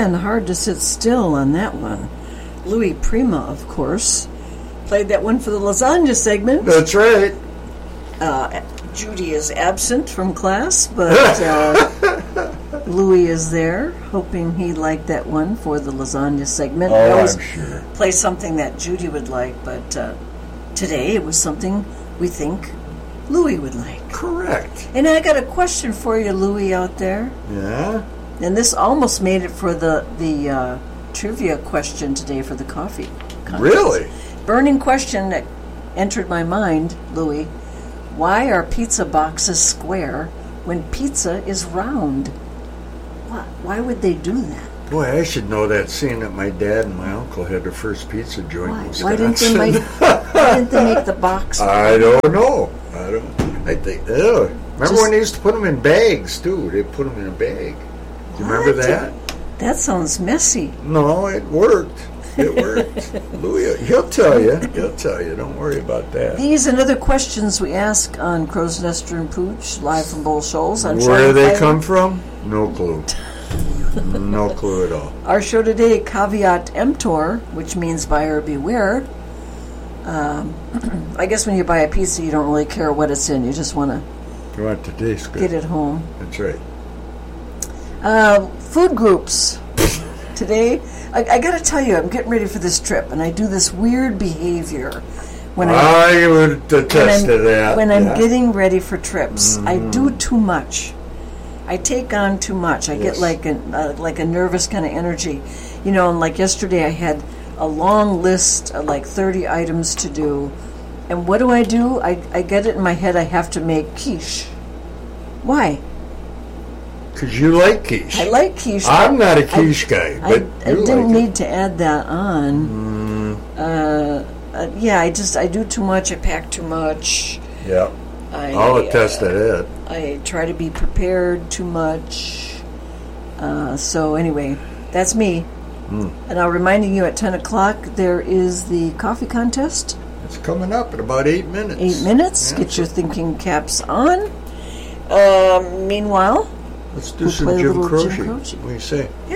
Man, hard to sit still on that one. Louis Prima, of course, played that one for the lasagna segment. That's right. Judy is absent from class, but Louis is there, hoping he liked that one for the lasagna segment. Oh, I'm sure. Play something that Judy would like, but today it was something we think Louis would like. Correct. And I got a question for you, Louis, out there. Yeah? And this almost made it for the trivia question today for the coffee contest. Really? Burning question that entered my mind, Louis. Why are pizza boxes square when pizza is round? Why would they do that? Boy, I should know that, seeing that my dad and my uncle had their first pizza joint in Wisconsin. Why didn't they make the box? I don't know. I think. Remember when they used to put them in bags too? They put them in a bag. Do you remember that? That sounds messy. No, it worked. It worked. Louis, he'll tell you. Don't worry about that. These and other questions we ask on Crow's Nester and Pooch, live from Bull Shoals. Where they come from? No clue. No clue at all. Our show today, Caveat Emptor, which means buyer beware. I guess when you buy a pizza, you don't really care what it's in. You just want to taste good. Get it home. That's right. Food groups. Today, I got to tell you, I'm getting ready for this trip, and I do this weird behavior. I would attest to that. When I'm getting ready for trips, I do too much. I take on too much. I get like a nervous kind of energy. You know, and like yesterday I had a long list of like 30 items to do. And what do? I get it in my head I have to make quiche. Why? Because you like quiche. I like quiche. I'm not a quiche guy, but I didn't need to add that on. I do too much. I pack too much. Yeah. I'll attest to that. I try to be prepared too much. So anyway, that's me. And now reminding you at 10 o'clock, there is the coffee contest. It's coming up in about 8 minutes. 8 minutes. Yeah, get your thinking caps on. Meanwhile, let's do some Jim Croce. What do you say? Yeah.